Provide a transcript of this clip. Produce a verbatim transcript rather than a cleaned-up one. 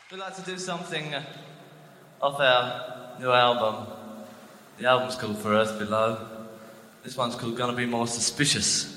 We'd like to do something uh, off our new album. The album's called For Earth Below. This one's called Gonna Be More Suspicious.